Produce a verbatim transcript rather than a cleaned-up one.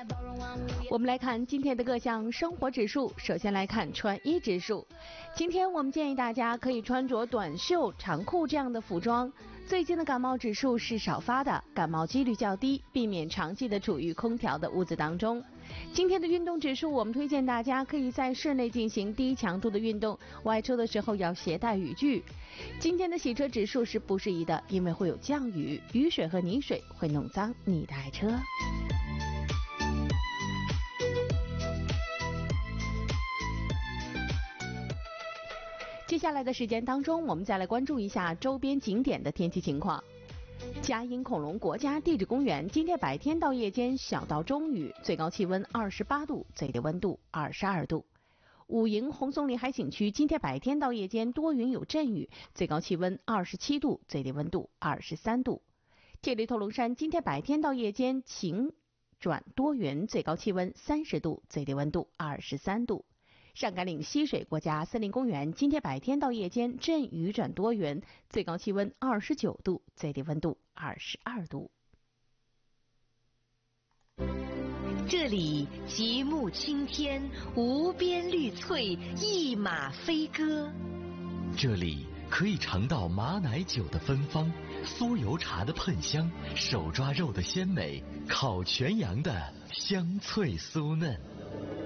我们来看今天的各项生活指数。首先来看穿衣指数，今天我们建议大家可以穿着短袖、长裤这样的服装。最近的感冒指数是少发的，感冒几率较低，避免长期的处于空调的屋子当中。今天的运动指数，我们推荐大家可以在室内进行低强度的运动，外出的时候要携带雨具。今天的洗车指数是不适宜的，因为会有降雨，雨水和泥水会弄脏你的爱车。接下来的时间当中，我们再来关注一下周边景点的天气情况。嘉荫恐龙国家地质公园今天白天到夜间小到中雨，最高气温二十八度，最低温度二十二度。武营红松林海景区今天白天到夜间多云有阵雨，最高气温二十七度，最低温度二十三度。铁力头龙山今天白天到夜间晴转多云，最高气温三十度，最低温度二十三度。上甘岭溪水国家森林公园今天白天到夜间阵雨转多云，最高气温二十九度，最低温度二十二度。 这里极目青天，无边绿翠，一马飞歌。 这里可以尝到马奶酒的芬芳，酥油茶的喷香，手抓肉的鲜美，烤全羊的香脆酥嫩。